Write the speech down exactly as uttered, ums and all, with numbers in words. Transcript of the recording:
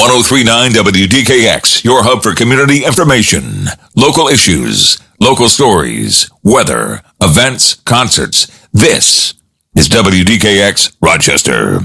ten thirty-nine W D K X, your hub for community information, local issues, local stories, weather, events, concerts. This is W D K X Rochester.